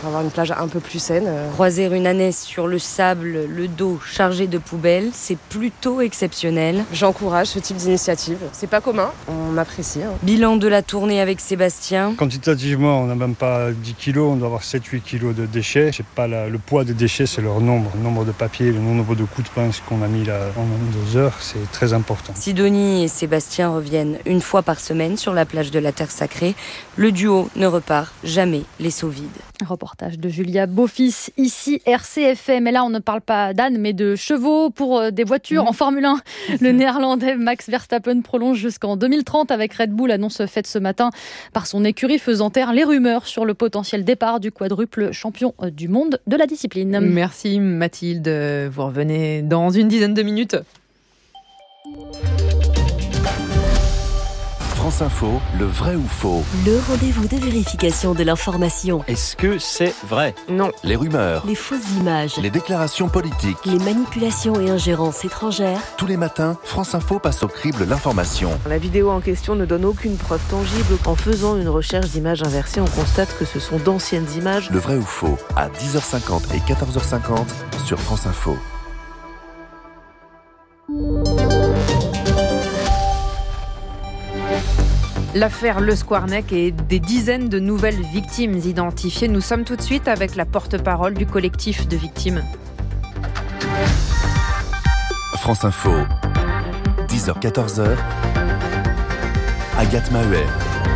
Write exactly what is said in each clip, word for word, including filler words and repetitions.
pour avoir une plage un peu plus saine. Croiser une ânesse sur le sable, le dos chargé de poubelles, c'est plutôt exceptionnel. J'encourage ce type d'initiative. C'est pas commun, on apprécie. Hein. Bilan de la tournée avec Sébastien. Quantitativement, on n'a même pas dix kilos, on doit avoir sept à huit kilos de déchets. C'est pas la, le poids des déchets, c'est leur nombre. Le nombre de papiers, le nombre de coups de pince qu'on a mis là en deux heures, c'est très important. Sidonie et Sébastien reviennent une fois par semaine sur la plage de la Terre Sacrée. Le duo ne repart jamais les seaux vides. Reportage de Julia Beaufils, ici R C F M. Et là, on ne parle pas d'âne, mais de chevaux pour des voitures mmh. en Formule un. Le néerlandais Max Verstappen prolonge jusqu'en deux mille trente avec Red Bull, annonce faite ce matin par son écurie, faisant taire les rumeurs sur le potentiel départ du quadruple champion du monde de la discipline. Merci Mathilde. Vous revenez dans une dizaine de minutes. France Info, le vrai ou faux? Le rendez-vous de vérification de l'information. Est-ce que c'est vrai? Non. Les rumeurs, les fausses images, les déclarations politiques, les manipulations et ingérences étrangères. Tous les matins, France Info passe au crible l'information. La vidéo en question ne donne aucune preuve tangible. En faisant une recherche d'images inversées, on constate que ce sont d'anciennes images. Le vrai ou faux, à dix heures cinquante et quatorze heures cinquante sur France Info. L'affaire Le Squarnec et des dizaines de nouvelles victimes identifiées. Nous sommes tout de suite avec la porte-parole du collectif de victimes. France Info, dix heures quatorze heures, Agathe Mahuet.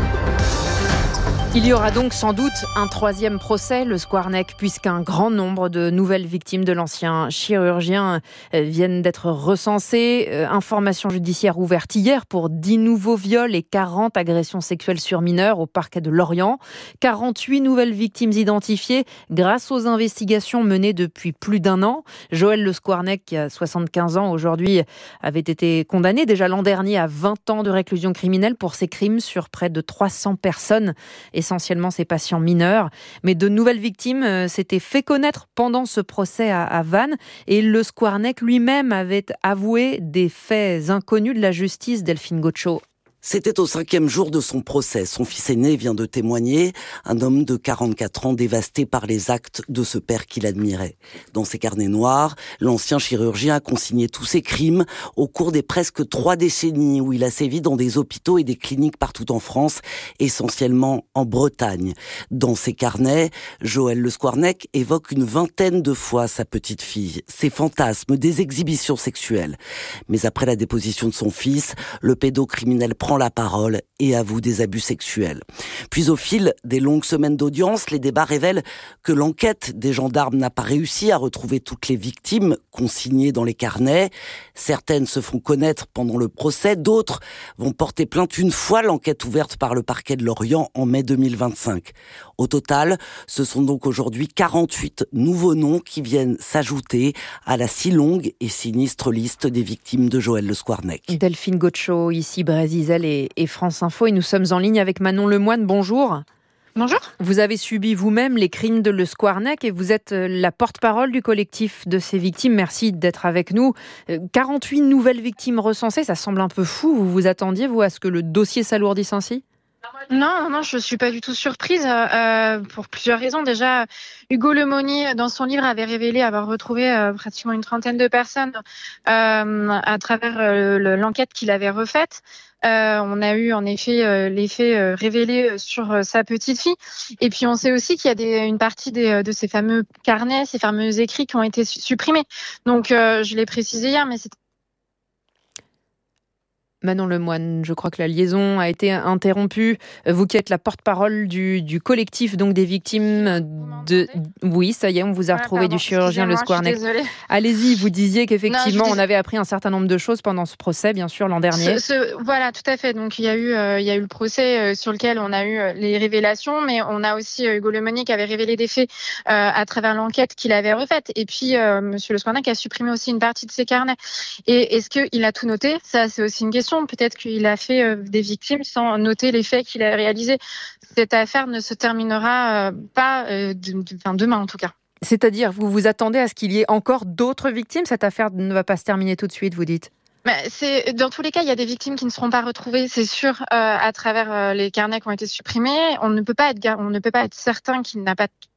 Il y aura donc sans doute un troisième procès, le Squarnec, puisqu'un grand nombre de nouvelles victimes de l'ancien chirurgien viennent d'être recensées. Information judiciaire ouverte hier pour dix nouveaux viols et quarante agressions sexuelles sur mineurs au parquet de Lorient. quarante-huit nouvelles victimes identifiées grâce aux investigations menées depuis plus d'un an. Joël Le Squarnec, qui a soixante-quinze ans aujourd'hui, avait été condamné déjà l'an dernier à vingt ans de réclusion criminelle pour ses crimes sur près de trois cents personnes. Essentiellement ses patients mineurs. Mais de nouvelles victimes s'étaient fait connaître pendant ce procès à, à Vannes. Et Le Squarnec lui-même avait avoué des faits inconnus de la justice, Delphine Gaucho. C'était au cinquième jour de son procès. Son fils aîné vient de témoigner, un homme de quarante-quatre ans dévasté par les actes de ce père qu'il admirait. Dans ses carnets noirs, l'ancien chirurgien a consigné tous ses crimes au cours des presque trois décennies où il a sévi dans des hôpitaux et des cliniques partout en France, essentiellement en Bretagne. Dans ses carnets, Joël Le Squarnec évoque une vingtaine de fois sa petite fille, ses fantasmes, des exhibitions sexuelles. Mais après la déposition de son fils, le pédocriminel prend la parole et avoue des abus sexuels. Puis au fil des longues semaines d'audience, les débats révèlent que l'enquête des gendarmes n'a pas réussi à retrouver toutes les victimes consignées dans les carnets. Certaines se font connaître pendant le procès, d'autres vont porter plainte une fois l'enquête ouverte par le parquet de Lorient en mai deux mille vingt-cinq. Au total, ce sont donc aujourd'hui quarante-huit nouveaux noms qui viennent s'ajouter à la si longue et sinistre liste des victimes de Joël Le Squarnec. Delphine Gaucho, ici Brésil et, et France Info, et nous sommes en ligne avec Manon Lemoine. Bonjour. Bonjour. Vous avez subi vous-même les crimes de Le Squarnec et vous êtes la porte-parole du collectif de ces victimes. Merci d'être avec nous. quarante-huit nouvelles victimes recensées, ça semble un peu fou. Vous vous attendiez, vous, à ce que le dossier s'alourdisse ainsi ? Non, non, je suis pas du tout surprise euh, pour plusieurs raisons. Déjà, Hugo Lemonnier, dans son livre, avait révélé avoir retrouvé euh, pratiquement une trentaine de personnes euh, à travers euh, l'enquête qu'il avait refaite. Euh, on a eu en effet euh, les faits euh, révélés sur euh, sa petite fille. Et puis on sait aussi qu'il y a des, une partie des, de ces fameux carnets, ces fameux écrits qui ont été su- supprimés. Donc euh, je l'ai précisé hier, mais c'est Manon Lemoine, je crois que la liaison a été interrompue. Vous qui êtes la porte-parole du, du collectif donc des victimes de... Oui, ça y est, on vous a ah, retrouvé pardon, du chirurgien Le Squarnec. Allez-y, vous disiez qu'effectivement, non, on avait appris un certain nombre de choses pendant ce procès, bien sûr, l'an dernier. Ce, ce, voilà, tout à fait. Donc il y a eu, euh, il y a eu le procès euh, sur lequel on a eu euh, les révélations, mais on a aussi euh, Hugo Lemonnier qui avait révélé des faits euh, à travers l'enquête qu'il avait refaite. Et puis euh, Monsieur Le Squarnec a supprimé aussi une partie de ses carnets. Et est-ce qu'il a tout noté ? Ça, c'est aussi une question. Peut-être qu'il a fait euh, des victimes sans noter les faits qu'il a réalisés. Cette affaire ne se terminera euh, pas euh, de, de, enfin, demain en tout cas. C'est-à-dire, vous vous attendez à ce qu'il y ait encore d'autres victimes ? Cette affaire ne va pas se terminer tout de suite, vous dites ? C'est, dans tous les cas, il y a des victimes qui ne seront pas retrouvées, c'est sûr, euh, à travers euh, les carnets qui ont été supprimés. On ne peut pas être, on ne peut pas être certain qu'il n'a pas